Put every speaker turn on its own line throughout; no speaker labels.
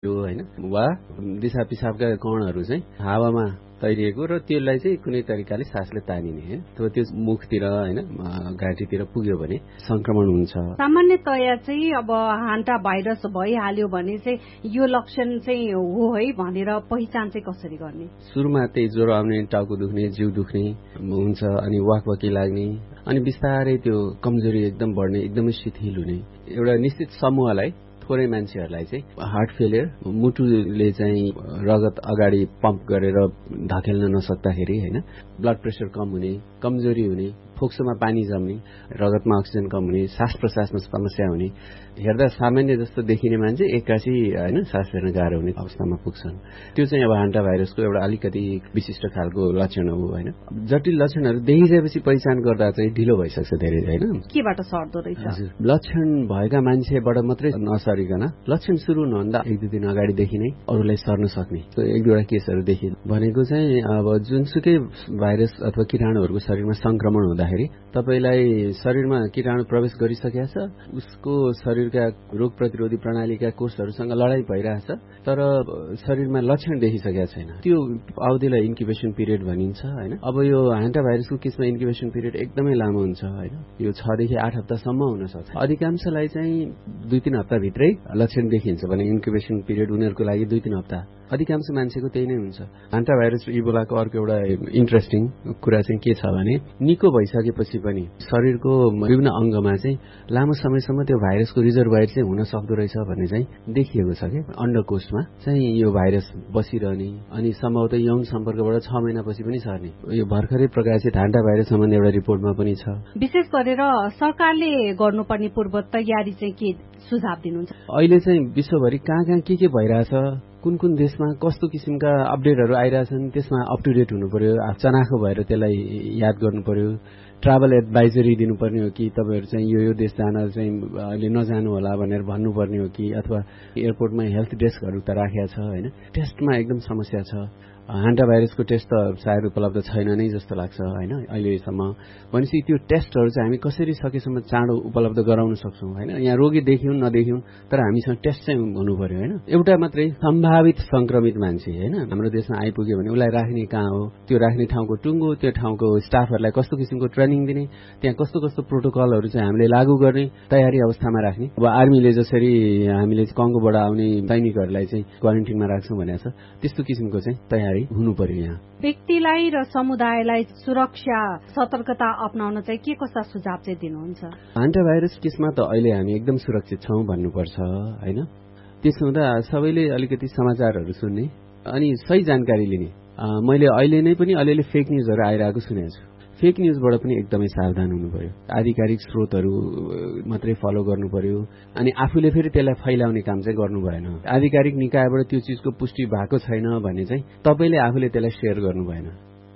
यो हैन वा दिशा पिसाबका कणहरू चाहिँ हावामा तैरिएको र त्यसलाई चाहिँ कुनै तरिकाले सासले तानिने हैन त्यो मुखतिर हैन घाँटीतिर पुग्यो भने संक्रमण हुन्छ।
सामान्यतया चाहिँ अब हान्टा भाइरस भइहाल्यो भने चाहिँ यो लक्षण चाहिँ हो है भनेर पहिचान चाहिँ कसरी गर्ने?
सुरुमा त्यही ज्वरो आउने, टाउको दुख्ने, जिउ दुख्ने हुन्छ अनि वाकवाकी लाग्ने अनि बिस्तारै त्यो कमजोरी एकदम बढ्ने, एकदमै शिथिल हुने। एउटा निश्चित समूहलाई थोरै मान्छेहरूलाई चाहिँ हार्ट फेलियर, मुटुले चाहिँ रगत अगाडि पम्प गरेर धकेल्न नसक्दाखेरि हैन, ब्लड प्रेसर कम हुने, कमजोरी हुने, फोक्सोमा पानी जम्ने, रगतमा अक्सिजन कम हुने, श्वास प्रश्वासमा समस्या हुने, हेर्दा सामान्य जस्तो देखिने मान्छे एक्कासी हैन सास फेर्न गाह्रो हुने अवस्थामा पुग्छन्। त्यो चाहिँ अब हान्टा भाइरसको एउटा अलिकति विशिष्ट खालको लक्षण हो हैन। जटिल लक्षणहरू देखिसकेपछि पहिचान गर्दा चाहिँ ढिलो भइसक्छ धेरै हैन।
केबाट सर्दो रहेछ?
हजुर, लक्षण भएका मान्छेबाट मात्रै नसरिकन लक्षण सुरु हुनुभन्दा 1-2 दिन अगाडिदेखि नै अरूलाई सर्न सक्ने एक दुईवटा केसहरू देखिन भनेको चाहिँ अब जुनसुकै भाइरस अथवा कीटाणुहरूको शरीरमा संक्रमण हुँदाखेरि तपाईलाई शरीरमा कीटाणु प्रवेश गरिसकेको छ, उसको शरीरका रोग प्रतिरोधी प्रणालीका कोषहरूसँग लडाई भइरहेछ तर शरीरमा लक्षण देखिसकेको छैन। त्यो अवधिलाई इन्क्युबेसन पिरियड भनिन्छ हैन। अब यो हान्टा भाइरसको केसमा इन्क्युबेसन पिरियड एकदमै लामो हुन्छ हैन। यो 6 देखि 8 हप्तासम्म हुन सक्छ। अधिकांशलाई चाहिँ 2-3 हप्ता भित्रै लक्षण देखिन्छ भने इन्क्युबेसन पिरियड उनीहरूको लागि 2-3 हप्ता। अधिकांश मान्छेको त्यही नै हुन्छ। हान्टा भाइरस इबोलाको अर्को एउटा इन्ट्रेस्टिङ कुरा चाहिँ के छ भने निको भइसकेपछि पनि शरीरको विभिन्न अंगमा चाहिँ लामो समयसम्म त्यो भाइरसको रिजर्भोयर चाहिँ हुन सक्दो रहेछ भन्ने चाहिँ देखिएको छ के अण्डकोशमा चाहिँ यो भाइरस बसिरहने अनि सम्भवतः यौन सम्पर्कबाट 6 महिनापछि पनि सर्ने। यो भर्खरै प्रकाशित हान्टा भाइरस सम्बन्धी एउटा रिपोर्टमा पनि छ।
विशेष गरेर सरकारले गर्नुपर्ने पूर्व तयारी चाहिँ के सुझाव दिनुहुन्छ?
अहिले चाहिँ विश्वभरि कहाँ के भइरहेछ, कुन देशमा कस्तो किसिमका अपडेटहरू आइरहेछन् त्यसमा अप टु डेट हुनु पर्यो। चनाखो भएर त्यसलाई याद गर्नु पर्यो। ट्राभल एडभाइजरी दिनुपर्ने हो कि तपाईहरु चाहिँ यो देश जान चाहिँ अहिले नजानु होला भनेर भन्नुपर्ने हो कि अथवा एयरपोर्टमा हेल्थ डेस्कहरू त राखेको छ हैन। टेस्टमा एकदम समस्या छ। हान्टा भाइरसको टेस्ट त सायद उपलब्ध छैन नै जस्तो लाग्छ हैन अहिलेसम्म। भनेपछि त्यो टेस्टहरू चाहिँ हामी कसरी सकेसम्म चाँडो उपलब्ध गराउन सक्छौं हैन। यहाँ रोगी देखिउन् नदेखिउन् तर हामीसँग टेस्ट चाहिँ हुनु पर्यो हैन। एउटा मात्रै सम्भावित संक्रमित मान्छे हैन हाम्रो देशमा आइपुग्यो भने उलाई राख्ने कहाँ हो, त्यो राख्ने ठाउँको टुङ्गो, त्यो ठाउँको स्टाफहरुलाई कस्तो किसिमको ट्रेनिङ दिने, त्यहाँ कस्तो प्रोटोकलहरू चाहिँ हामीले लागू गर्ने, तयारी अवस्थामा राख्ने। अब आर्मीले जसरी हामीले कंगोबाट आउने सैनिकहरुलाई चाहिँ क्वारेन्टाइनमा राख्छौं भनेको छ त्यस्तो किसिमको चाहिँ तयारी हुनु पर्यो। यहाँ
व्यक्तिलाई र समुदायलाई सुरक्षा सतर्कता अपनाउन चाहिँ के कस्ता सुझाव चाहिँ दिनुहुन्छ?
हान्टा भाइरस केसमा त अहिले हामी एकदम सुरक्षित छौं भन्नुपर्छ हैन। त्यसो हुँदा सबैले अलिकति समाचारहरू सुन्ने अनि सही जानकारी लिने। मैले अहिले नै पनि अलिअलि फेक न्यूजहरू आइरहेको सुनेको छु। फेक न्यूजबाट पनि एकदमै सावधान हुनु पर्यो। आधिकारिक स्रोतहरू मात्रै फलो गर्नु पर्यो अनि आफूले फेरि त्यसलाई फैलाउने काम चाहिँ गर्नु भएन। आधिकारिक निकायबाट त्यो चीजको पुष्टि भएको छैन भने चाहिँ तपाईले आफूले त्यसलाई शेयर गर्नु भएन।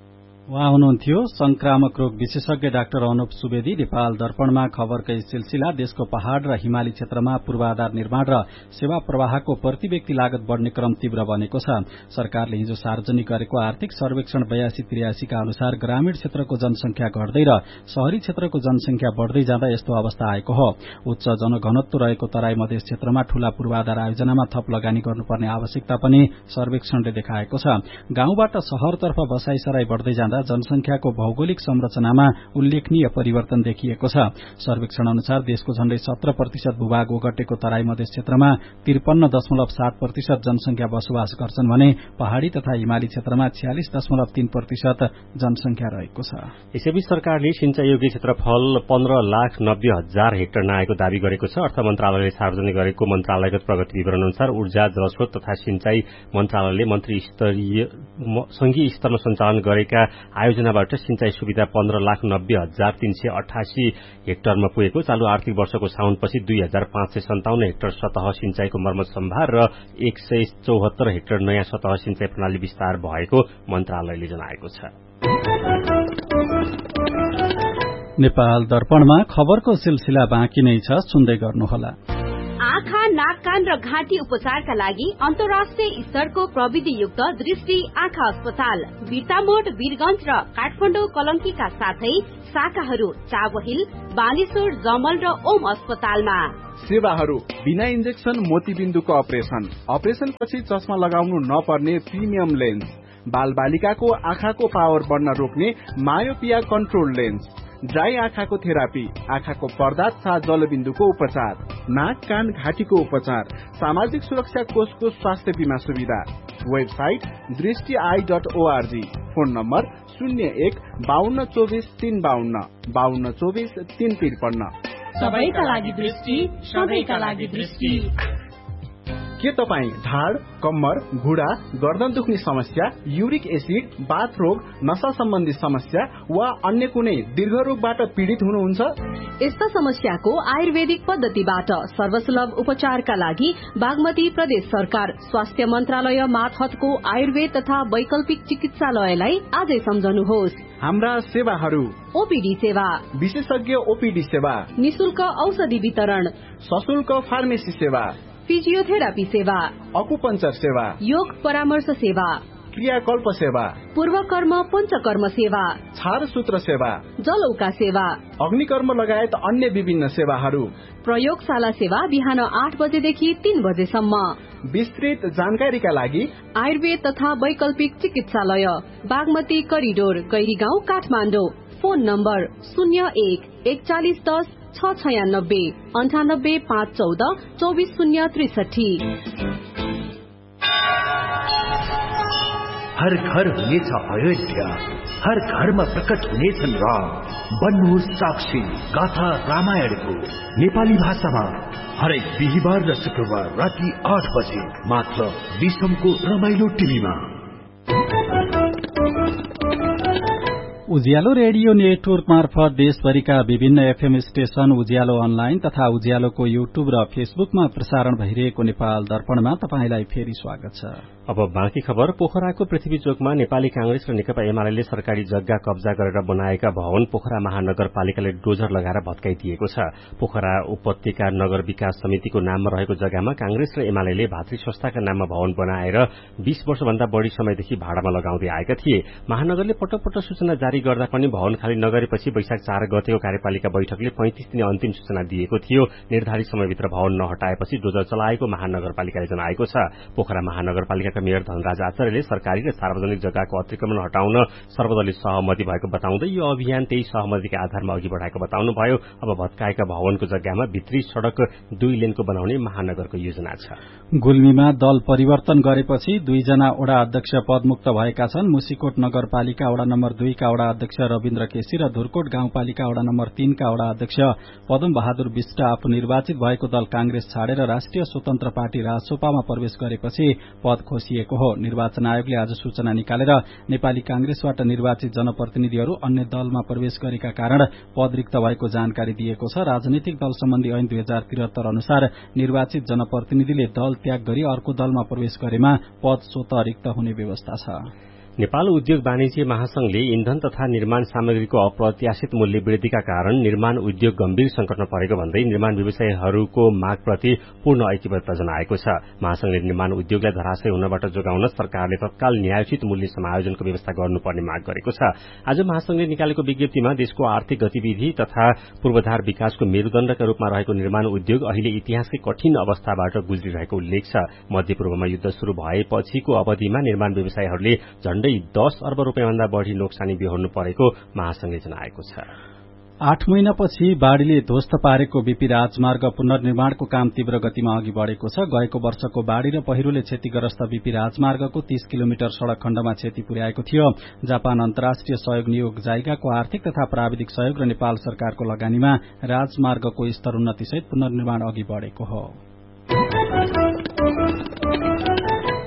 उहाँ हुनुहुन्थ्यो संक्रामक रोग विशेषज्ञ डाक्टर अनुप सुवेदी। नेपाल दर्पणमा खबरकै सिलसिला देशको पहाड़ र हिमाली क्षेत्रमा पूर्वाधार निर्माण र सेवा प्रवाहको प्रति व्यक्ति लागत बढ़ने क्रम तीव्र बनेको छ। सरकारले हिजो सार्वजनिक गरेको आर्थिक सर्वेक्षण 82-83 का अनुसार ग्रामीण क्षेत्रको जनसंख्या घट्दै र शहरी क्षेत्रको जनसंख्या बढ़दै जाँदा यस्तो अवस्था आएको हो। उच्च जनघनत्व रहेको तराई मधेस क्षेत्रमा ठूला पूर्वाधार आयोजनामा थप लगानी गर्नुपर्ने आवश्यकता पनि सर्वेक्षणले देखाएको छ। गाउँबाट शहरतर्फ बसाइसराई बढ़दै जाँदा जनसंख्याको भौगोलिक संरचनामा उल्लेखनीय परिवर्तन देखिएको छ। सर्वेक्षण अनुसार देशको झण्डै 17% भूभाग ओगटेको तराई मधेस क्षेत्रमा 53.7% जनसंख्या बसोबास गर्छन् भने पहाड़ी तथा हिमाली क्षेत्रमा 46.3% जनसंख्या रहेको छ।
यसैबीच सरकारले सिंचाईयोग्य क्षेत्रफल 15,90,000 हेक्टर नआएको दावी गरेको छ। अर्थ मन्त्रालयले सार्वजनिक गरेको मन्त्रालयगत प्रगति विवरण अनुसार ऊर्जा जलस्रोत तथा सिंचाई मन्त्रालयले मन्त्री स्तरीय संघीय स्तरमा सञ्चालन गरेका आयोजनाबाट सिंचाई सुविधा 15,90,388 हेक्टरमा पुगेको। चालू आर्थिक वर्षको साउनपछि 2,557 हेक्टर सतह सिंचाईको मर्मत सम्भार र 174 हेक्टर नयाँ सतह सिंचाई प्रणाली विस्तार भएको मन्त्रालयले जनाएको छ।
नेपाल दर्पणमा खबरको सिलसिला बाँकी नै छ, सुन्दै गर्नुहोला।
आँखा नाक
नाक कान र घाँटी उपचारका लागि अन्तर्राष्ट्रिय स्तरको प्रविधियुक्त दृष्टि आँखा अस्पताल बिर्तामोड वीरगंज र काठमाडौँ कलंकीका साथै शाखाहरू चाबहिल बानेश्वर जमल र ओम अस्पतालमा।
सेवाहरू बिना इन्जेक्सन मोतीबिन्दुको अपरेसन पछि चस्मा लगाउनु नपर्ने प्रिमियम लेन्स, बाल बालिकाको आँखाको पावर बढ्न रोक्ने मायोपिया कन्ट्रोल लेन्स, ड्राई आँखाको थेरापी, आँखाको पर्दा तथा जलबिन्दुको उपचार, नाक कान घाँटीको उपचार, सामाजिक सुरक्षा कोषको स्वास्थ्य बीमा सुविधा। Website दृष्टि.org, phone number 01-5224-352 5224-353।
सबैका लागि दृष्टि, सबैका लागि दृष्टि।
के तपाईँ ढाड, कम्मर, घुँडा, गर्दन दुख्ने समस्या, युरिक एसिड, बाथ रोग, नशा सम्बन्धी समस्या वा अन्य कुनै दीर्घ रोगबाट पीड़ित हुनुहुन्छ?
यस्ता समस्याको आयुर्वेदिक पद्धतिबाट सर्वसुलभ उपचारका लागि बागमती प्रदेश सरकार स्वास्थ्य मन्त्रालय मातहतको आयुर्वेद तथा वैकल्पिक चिकित्सालयलाई आजै सम्झनुहोस्।
हाम्रा सेवाहरू:
ओपीडी सेवा,
विशेषज्ञ ओपीडी सेवा,
निशुल्क औषधि वितरण,
सशुल्क फार्मेसी सेवा,
फिजियोथेरापी सेवा,
अकुपञ्चर सेवा,
योग परामर्श सेवा,
क्रियाकल्प सेवा,
पूर्वकर्म पञ्चकर्म सेवा,
छारसूत्र सेवा,
जलौका सेवा,
अग्निकर्म लगायत अन्य विभिन्न सेवाहरू।
प्रयोगशाला सेवा बिहान 8 बजेदेखि 3 बजेसम्म।
विस्तृत जानकारीका लागि
आयुर्वेद तथा वैकल्पिक चिकित्सालय Bagmati corridor Gairigaun Kathmandu. Phone number 01-4110 696 98 514 24063।
हर घर हुनेछ अयोध्या, हर घरमा प्रकट हुनेछन् राम। बन्नुहोस् साक्षी गाथा रामायणको नेपाली भाषामा हरेक बिहिबार र शुक्रबार राति 8 बजे मात्र विश्वको रमाइलो टिभीमा।
उज्यालो रेडियो नेटवर्क मार्फत देशभरिका विभिन्न एफएम स्टेशन, उज्यालो अनलाइन तथा उज्यालोको युट्युब र फेसबुकमा प्रसारण भइरहेको नेपाल दर्पणमा तपाईंलाई फेरि स्वागत छ।
अब बाँकी खबर। पोखराको पृथ्वी चोकमा नेपाली कांग्रेस र नेकपा एमाले सरकारी जग्गा कब्जा गरेर बनाएका भवन पोखरा महानगरपालिकाले डोजर लगाएर भत्काइदिएको छ। पोखरा उपत्यका नगर विकास समितिको नाममा रहेको जग्गामा कांग्रेस र एमाले भातृ संस्थाका नाममा भवन बनाएर 20 वर्षभन्दा बढ़ी समयदेखि भाडामा लगाउँदै आएका थिए। महानगरले पटक पटक सूचना जारी गर्दा पनि भवन खाली नगरेपछि वैशाख 4 गतेको कार्यपालिका बैठकले 35 दिने अन्तिम सूचना दिएको थियो। निर्धारित समयभित्र भवन नहटाएपछि डोजर चलाएको महानगरपालिकाले जनाएको छ। पोखरा महानगरपालिकाका मेयर धनराज आचार्यले सरकारी र सार्वजनिक जग्गाको अतिक्रमण हटाउन सर्वदलीय सहमति भएको बताउँदै यो अभियान त्यही सहमतिका आधारमा अघि बढ़ाएको बताउनुभयो। अब भत्काएका भवनको जग्गामा भित्री सड़क 2 लेनको बनाउने महानगरको योजना छ।
गुल्मीमा दल परिवर्तन गरेपछि 2 जना वडा अध्यक्ष पदमुक्त भएका छन्। मुसिकोट नगरपालिका वडा नम्बर 2 का वडा अध्यक्ष रविन्द्र केसी र धुरकोट गाउँपालिका वडा नम्बर 3 का वडा अध्यक्ष पदम बहादुर विष्ट आफू निर्वाचित भएको दल कांग्रेस छाडेर राष्ट्रिय स्वतन्त्र पार्टी राजसोपामा प्रवेश गरेपछि पद खोसिएको हो। निर्वाचन आयोगले आज सूचना निकालेर नेपाली कांग्रेसबाट निर्वाचित जनप्रतिनिधिहरू अन्य दलमा प्रवेश गरेका कारण पद रिक्त भएको जानकारी दिएको छ। राजनीतिक दल सम्बन्धी ऐन 2073 अनुसार निर्वाचित जनप्रतिनिधिले दल त्याग गरी अर्को दलमा प्रवेश गरेमा पद स्वतः रिक्त हुने व्यवस्था छ।
नेपाल उद्योग वाणिज्य महासंघले इन्धन तथा निर्माण सामग्रीको अप्रत्याशित मूल्य वृद्धिका कारण निर्माण उद्योग गम्भीर संकटमा परेको भन्दै निर्माण व्यवसायीहरूको मागप्रति पूर्ण ऐक्यबद्धता जनाएको छ। महासंघले निर्माण उद्योगलाई धराशय हुनबाट जोगाउन सरकारले तत्काल न्यायोचित मूल्य समायोजनको व्यवस्था गर्नुपर्ने माग गरेको छ। आज महासंघले निकालेको विज्ञप्तिमा देशको आर्थिक गतिविधि तथा पूर्वाधार विकासको मेरुदण्डका रूपमा रहेको निर्माण उद्योग अहिले इतिहासकै कठिन अवस्थाबाट गुज्रिरहेको उल्लेख छ। मध्यपूर्वमा युद्ध शुरू भएपछिको अवधिमा निर्माण व्यवसायीहरूले झण्डै 10 अर्ब रूपियाँभन्दा बढ़ी नोक्सानी बेहोर्नु परेको महासंघले जनाएको छ।
8 महिनापछि बाढ़ीले ध्वस्त पारेको बीपी राजमार्ग पुनर्निर्माणको काम तीव्र गतिमा अघि बढ़ेको छ। गएको वर्षको बाढ़ी र पहिरोले क्षतिग्रस्त बीपी राजमार्गको 30 किलोमिटर सड़क खण्डमा क्षति पुर्याएको थियो। जापान अन्तर्राष्ट्रिय सहयोग नियोग जाइगाको आर्थिक तथा प्राविधिक सहयोग र नेपाल सरकारको लगानीमा राजमार्गको स्तर उन्नतिसहित पुनर्निर्माण अघि बढ़ेको हो।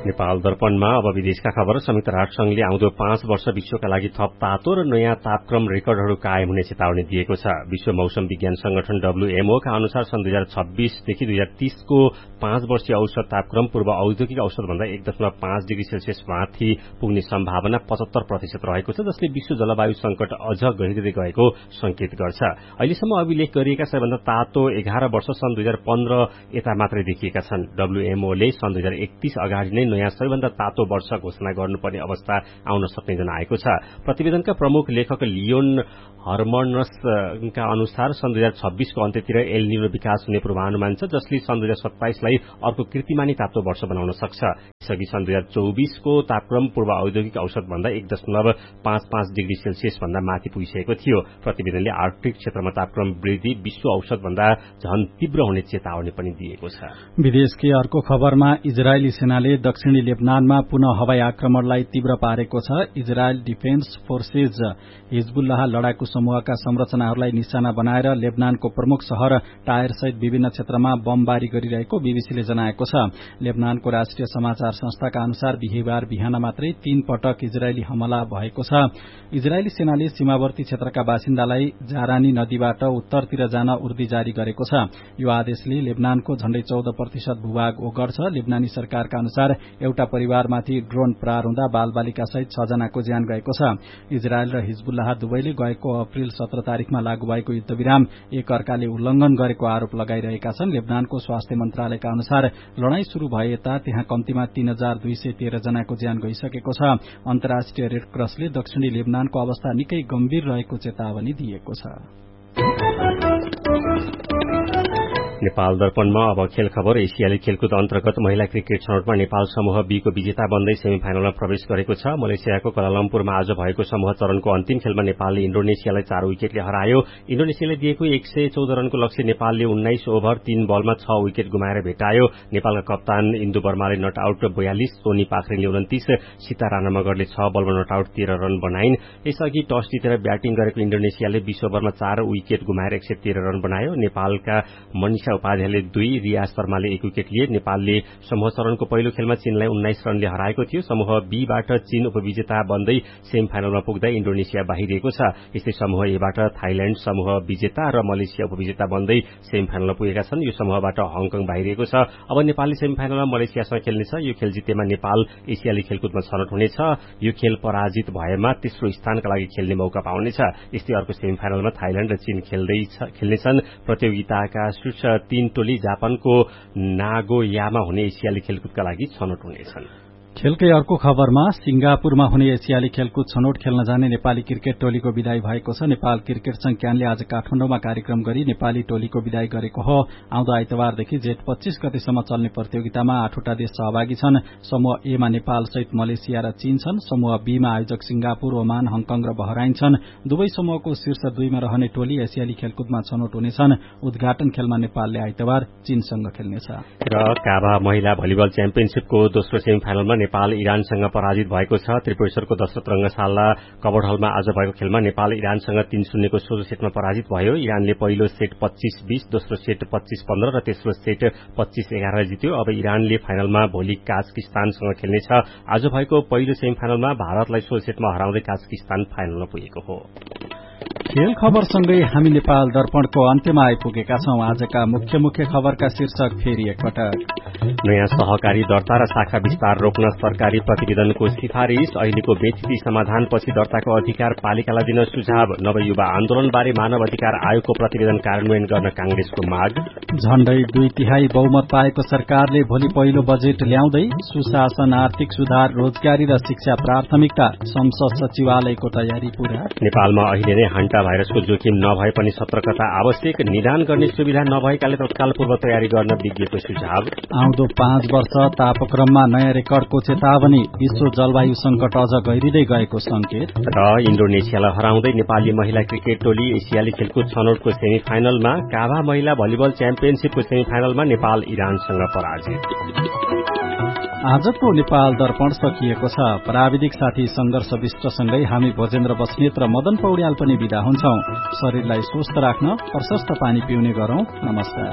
नेपाल दर्पणमा अब विदेशका खबर। संयुक्त राष्ट्रसंघले आउँदो 5 वर्ष विश्वका लागि थप तातो र नयाँ तापक्रम रेकर्डहरू कायम हुने चेतावनी दिएको छ। विश्व मौसम विज्ञान संगठन WMO का अनुसार सन् 2026 देखि 2030 को 5 वर्षीय औसत तापक्रम पूर्व औद्योगिक औसत भन्दा 1.5 डिग्री सेल्सियस माथि पुग्ने सम्भावना 75% रहेको छ, जसले विश्व जलवायु संकट अझ गहिरिँदै गएको संकेत गर्छ। अहिलेसम्म अभिलेख गरिएका सबैभन्दा तातो 11 वर्ष सन् 2015 यता मात्रै देखिएका छन्। WMO ले सन् 2031 अगाडि नै नयाँ सबैभन्दा तातो वर्ष घोषणा गर्नुपर्ने अवस्था आउन सक्ने जनाएको छ। प्रतिवेदनका प्रमुख लेखक लियोन हर्मनसका अनुसार सन् 2026 को अन्त्यतिर एल निनो विकास हुने पूर्वानुमान छ, जसले सन् 2027 लाई अर्को कीर्तिमानी तातो वर्ष बनाउन सक्छ। यसअघि सन् 2024 को तापक्रम पूर्व औद्योगिक औसत भन्दा 1.55 डिग्री सेल्सियस भन्दा माथि पुगिसकेको थियो। प्रतिवेदनले आर्कटिक क्षेत्रमा तापक्रम वृद्धि विश्व औसत भन्दा झन तीव्र हुने चेतावनी पनि दिएको छ।
विदेशकै अर्को खबरमा इजरायली सेनाले दक्षिणी लेबनानमा पुनः हवाई आक्रमणलाई तीव्र पारेको छ। इजरायल डिफेन्स फोर्सेज हिजबुल्लाह लडाकु समूहका संरचनाहरूलाई निशाना बनाएर लेबनानको प्रमुख शहर टायरसहित विभिन्न क्षेत्रमा बमबारी गरिरहेको बीबीसीले जनाएको छ। लेबनानको राष्ट्रिय समाचार संस्थाका अनुसार बिहीबार बिहान मात्रै 3 पटक इजरायली हमला भएको छ। इजरायली सेनाले सीमावर्ती क्षेत्रका बासिन्दालाई जारानी नदीबाट उत्तरतिर जान उर्दी जारी गरेको छ। यो आदेशले लेबनानको झण्डै 14% भूभाग ओगट्छ। लेबनानी सरकारका अनुसार एउटा परिवारमाथि ड्रोन प्रहार हुँदा बालबालिका सहित 6 जनाको ज्यान गएको छ। इजरायल र हिजबुल्लाह दुवैले गएको अप्रिल 17 तारिखमा लागू भएको युद्धविराम एक अर्काले उल्लंघन गरेको आरोप लगाइरहेका छन्। लेबनानको स्वास्थ्य मन्त्रालयका अनुसार लडाई शुरू भए यता त्यहाँ कम्तीमा 3213 जनाको ज्यान गइसकेको छ। अन्तर्राष्ट्रिय रेड क्रसले दक्षिणी लेबनानको अवस्था निकै गम्भीर रहेको चेतावनी दिएको छ।
नेपाल दर्पणमा अब खेल खबर। एसियाली खेलकुद अन्तर्गत महिला क्रिकेट छनौटमा नेपाल समूह बी को विजेता बन्दै सेमिफाइनलमा प्रवेश गरेको छ। मलेसियाको कुआलालम्पुरमा आज भएको समूह चरणको अन्तिम खेलमा नेपालले इन्डोनेसियालाई 4 विकेटले हरायो। इन्डोनेसियाले दिएको 114 रनको लक्ष्य नेपालले 19 ओभर 3 बलमा 6 विकेट गुमाएर भेटायो। नेपालका कप्तान इन्दु वर्माले not out 42, Sony पाखरिनले 29, Sita Rana मगरले 6 बलमा नट आउट 13 रन बनाइन्। यसअघि टस जितेर ब्याटिङ गरेको इन्डोनेसियाले 20 ओभरमा 4 विकेट गुमाएर 113 रन बनायो। नेपालका मनिषा उपाध्यायले 2, रिया शर्माले 1 विकेट लिए। नेपालले समूह चरणको पहिलो खेलमा चीनलाई 19 रनले हराएको थियो। समूह बीबाट चीन उपविजेता बन्दै सेमिफाइनलमा पुग्दा इन्डोनेसिया बाहिरिएको छ। यस्तै समूह एबाट थाइल्याण्ड समूह विजेता र मलेसिया उपविजेता बन्दै सेमिफाइनलमा पुगेका छन्। यो समूहबाट हङकङ बाहिरिएको छ। अब नेपालले सेमिफाइनलमा मलेसियासँग खेल्नेछ। यो खेल जितेमा नेपाल एसियाली खेलकुदमा छनौट हुनेछ। यो खेल पराजित भएमा तेस्रो स्थानका लागि खेल्ने मौका पाउनेछ। यस्तै अर्को सेमिफाइनलमा थाइल्याण्ड र चीन खेल्नेछन्। प्रतियोगिताका शीर्ष 3 टोली जापानको नागोयामा हुने एसियाली खेलकुदका लागि छनौट हुनेछन्।
खेलकै अर्को खबरमा सिंगापुरमा हुने एसियाली खेलकुद छनौट खेल्न जाने नेपाली क्रिकेट टोलीको विदाई भएको छ। नेपाल क्रिकेट संघ क्यानले आज काठमाडौँमा कार्यक्रम गरी नेपाली टोलीको विदाई गरेको हो। आउँदो आइतबारदेखि जेठ 25 गतेसम्म चल्ने प्रतियोगितामा 8वटा देश सहभागी छन्। समूह ए मा नेपाल सहित मलेसिया र चीन छन्। समूह बी मा आयोजक सिंगापुर, ओमान, हङकङ र बहराइन छन्। दुवै समूहको शीर्ष 2 मा रहने टोली एसियाली खेलकुदमा छनौट हुनेछन्। उद्घाटन खेलमा नेपालले आइतबार चीनसँग खेल्नेछ।
र काभा महिला भलिबल च्याम्पियनशीपको दोस्रो सेमिफाइनलमा नेपाल इरानसँग पराजित भएको छ। त्रिपुरेश्वरको दशरथ रंगशाला कबड हलमा आज भएको खेलमा नेपाल इरानसँग 3-0 को सोझो सेटमा पराजित भयो। इरानले पहिलो सेट 25-20, दोस्रो सेट 25-15 र तेस्रो सेट 25-11 जित्यो। अब इरानले फाइनलमा भोलि काजाकिस्तानसँग खेल्नेछ। आज भएको पहिलो सेमिफाइनलमा भारतलाई सोझो सेटमा हराउँदै काजाकिस्तान फाइनलमा पुगेको हो।
खेल खबरसँगै हामी नेपाल दर्पणको अन्त्यमा आइपुगेका छौं। आजका मुख्य खबरका शीर्षक फेरि एकपटक।
नयाँ सहकारी दर्ता र शाखा विस्तार रोक्न सरकारी प्रतिवेदनको सिफारिश। अहिलेको व्यतिथि समाधानपछि दर्ताको अधिकार पालिकालाई दिन सुझाव। नवयुवा आन्दोलनबारे मानव अधिकार आयोगको प्रतिवेदन कार्यान्वयन गर्न कांग्रेसको माग।
झण्डै 2/3 बहुमत पाएको सरकारले भोलि पहिलो बजेट ल्याउँदै सुशासन, आर्थिक सुधार, रोजगारी र शिक्षा प्राथमिकता। संसद सचिवालयको तयारी पूरा।
नेपालमा अहिले नै हान्टा भाइरसको जोखिम नभए पनि सतर्कता आवश्यक। निदान गर्ने सुविधा नभएकाले तत्काल पूर्व तयारी गर्न विज्ञको सुझाव।
आउँदो 5 वर्ष तापक्रममा नयाँ रेकर्डको चेतावनी। विश्व जलवायु संकट अझ गहिरिँदै गएको संकेत।
र इन्डोनेसियालाई हराउँदै नेपाली महिला क्रिकेट टोली एसियाली खेलकुद छनौटको सेमिफाइनलमा। काभा महिला भलिबल च्याम्पियनशीपको सेमिफाइनलमा नेपाल इरानसँग पराजित।
आजको नेपाल दर्पण सकिएको छ। प्राविधिक साथी संघर्ष विष्टसँगै हामी भोजेन्द्र बस्नेत र मदन पौड्याल पनि विदा हुन्छौं। शरीरलाई स्वस्थ राख्न प्रशस्त पानी पिउने गरौं। नमस्कार।